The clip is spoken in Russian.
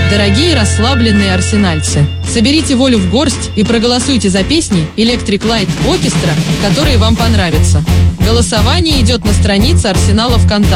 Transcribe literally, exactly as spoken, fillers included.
Дорогие расслабленные арсенальцы, соберите волю в горсть и проголосуйте за песни Electric Light Orchestra, которые вам понравятся. Голосование идет на странице Арсенала ВКонтакте.